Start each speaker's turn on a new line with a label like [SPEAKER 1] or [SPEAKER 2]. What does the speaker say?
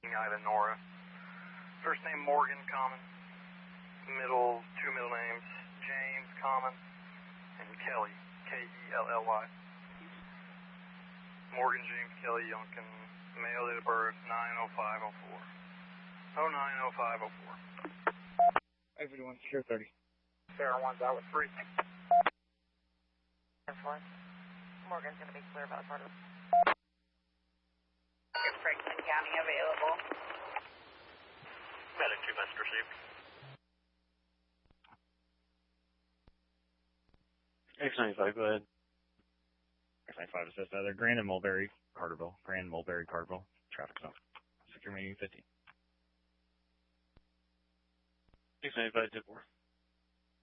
[SPEAKER 1] Ida Nora. First name Morgan, common. Two middle names, James, common, and Kelly, K-E-L-L-Y. Morgan James Kelly Youngkin, male, date of birth, 9/05/04. 09/05/04.
[SPEAKER 2] Everyone, secure 30.
[SPEAKER 1] Sarah 1's out with 3.
[SPEAKER 3] 4. Morgan's going to be clear about part of it.
[SPEAKER 4] Franklin County available.
[SPEAKER 1] Medic 2 message received.
[SPEAKER 2] X95, go ahead. X95 assist either Grand and Mulberry, Carterville. Grand, Mulberry, Carterville. Traffic stop. Secure meeting 15. X95 10-4.